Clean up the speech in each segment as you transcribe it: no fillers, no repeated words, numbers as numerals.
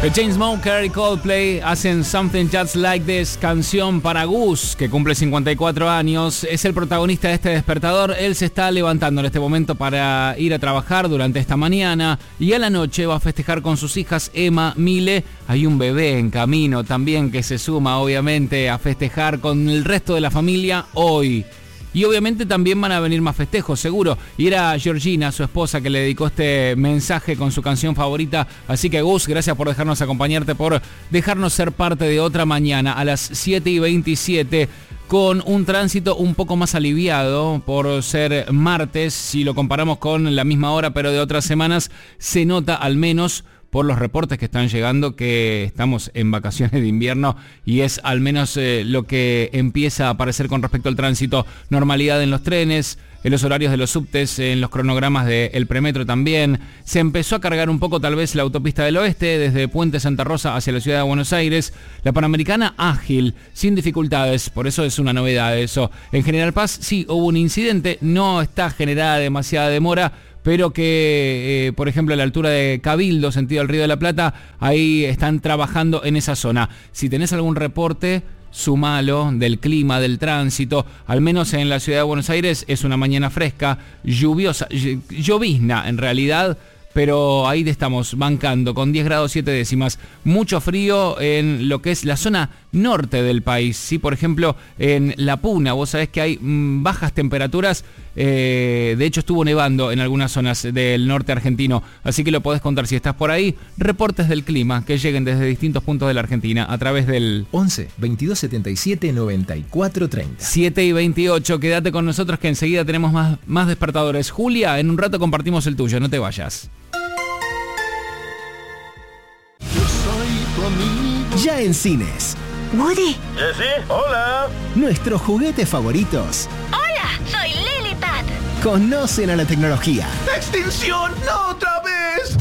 The Chainsmokers y Coldplay hacen Something Just Like This, canción para Gus, que cumple 54 años. Es el protagonista de este despertador. Él se está levantando en este momento para ir a trabajar durante esta mañana y a la noche va a festejar con sus hijas Emma, Mile. Hay un bebé en camino también que se suma obviamente a festejar con el resto de la familia hoy. Y obviamente también van a venir más festejos, seguro. Y era Georgina, su esposa, que le dedicó este mensaje con su canción favorita. Así que Gus, gracias por dejarnos acompañarte, por dejarnos ser parte de otra mañana a las 7:27, con un tránsito un poco más aliviado por ser martes. Si lo comparamos con la misma hora, pero de otras semanas, se nota al menos por los reportes que están llegando que estamos en vacaciones de invierno y es al menos lo que empieza a aparecer con respecto al tránsito. Normalidad en los trenes, en los horarios de los subtes, en los cronogramas del premetro también. Se empezó a cargar un poco tal vez la autopista del oeste desde Puente Santa Rosa hacia la ciudad de Buenos Aires. La Panamericana ágil, sin dificultades, por eso es una novedad eso. En General Paz sí hubo un incidente, no está generada demasiada demora, pero que, por ejemplo, a la altura de Cabildo, sentido al Río de la Plata, ahí están trabajando en esa zona. Si tenés algún reporte, sumalo del clima, del tránsito. Al menos en la ciudad de Buenos Aires es una mañana fresca, lluviosa, llovizna en realidad, pero ahí estamos bancando con 10 grados 7 décimas. Mucho frío en lo que es la zona norte del país. ¿Sí? Por ejemplo, en La Puna, vos sabés que hay bajas temperaturas. De hecho, estuvo nevando en algunas zonas del norte argentino. Así que lo podés contar si estás por ahí. Reportes del clima que lleguen desde distintos puntos de la Argentina a través del 11 22 77 94 30. 7:28. Quédate con nosotros que enseguida tenemos más despertadores. Julia, en un rato compartimos el tuyo. No te vayas. Ya en cines. Woody. ¿Sí? Hola. Nuestros juguetes favoritos. Hola, soy Lilipad. Conocen a la tecnología. ¡Extinción! ¡No otra vez!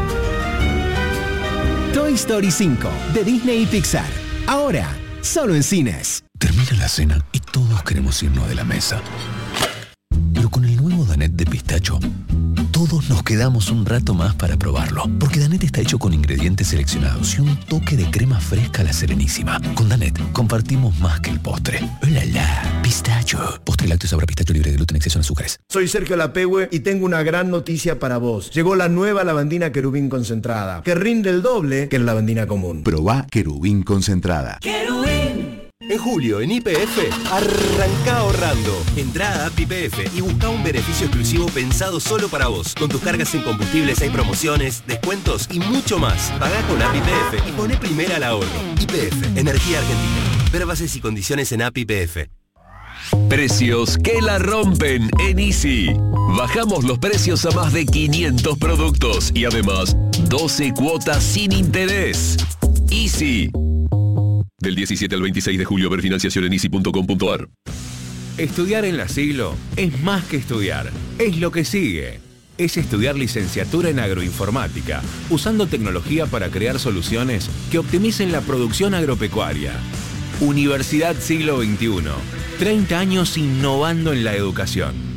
Toy Story 5 de Disney y Pixar. Ahora, solo en cines. Termina la cena y todos queremos irnos de la mesa. Pero con el nuevo Danette de pistacho, todos nos quedamos un rato más para probarlo. Porque Danette está hecho con ingredientes seleccionados y un toque de crema fresca a la Serenísima. Con Danette compartimos más que el postre. ¡Oh, la, la! Pistacho. Postre lácteo sabor a pistacho libre de gluten, exceso en azúcares. Soy Sergio Lapehue y tengo una gran noticia para vos. Llegó la nueva lavandina Querubín concentrada, que rinde el doble que la lavandina común. Probá Querubín concentrada. En julio, en YPF, arranca ahorrando. Entrá a App YPF y busca un beneficio exclusivo pensado solo para vos. Con tus cargas en combustibles hay promociones, descuentos y mucho más. Pagá con App YPF y poné primera al ahorro. YPF, Energía Argentina. Ver bases y condiciones en App YPF. Precios que la rompen en Easy. Bajamos los precios a más de 500 productos y además 12 cuotas sin interés. Easy. Del 17 al 26 de julio, ver financiación en easy.com.ar. Estudiar en La Siglo es más que estudiar, es lo que sigue. Es estudiar licenciatura en agroinformática, usando tecnología para crear soluciones que optimicen la producción agropecuaria. Universidad Siglo XXI, 30 años innovando en la educación.